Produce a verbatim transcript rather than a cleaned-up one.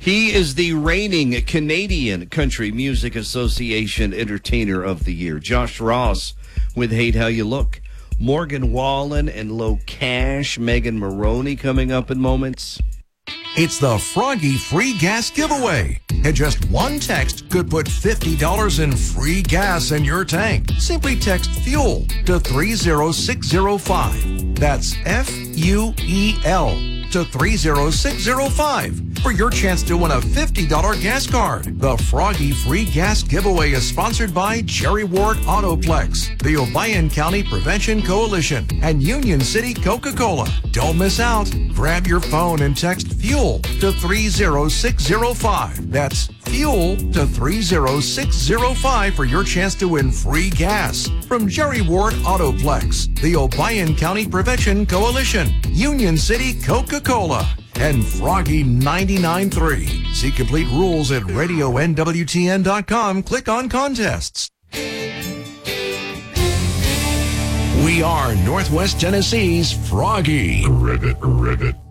He is the reigning Canadian Country Music Association Entertainer of the Year. Josh Ross with Hate How You Look. Morgan Wallen and Low Cash. Megan Maroney coming up in moments. It's the Froggy Free Gas Giveaway. And just one text could put fifty dollars in free gas in your tank. Simply text FUEL to three zero six zero five. That's F U E L to three zero six zero five for your chance to win a fifty dollars gas card. The Froggy Free Gas Giveaway is sponsored by Jerry Ward Autoplex, the Obion County Prevention Coalition, and Union City Coca-Cola. Don't miss out. Grab your phone and text FUEL to three zero six zero five. That's FUEL to three zero six zero five for your chance to win free gas from Jerry Ward Autoplex, the Obion County Prevention Coalition, Union City Coca-Cola, and Froggy ninety-nine point three. See complete rules at radio N W T N dot com. Click on contests. We are Northwest Tennessee's Froggy. Ribbit, ribbit.